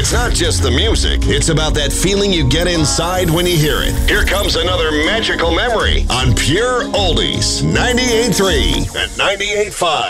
It's not just the music. It's about that feeling you get inside when you hear it. Here comes another magical memory on Pure Oldies 98.3 and 98.5.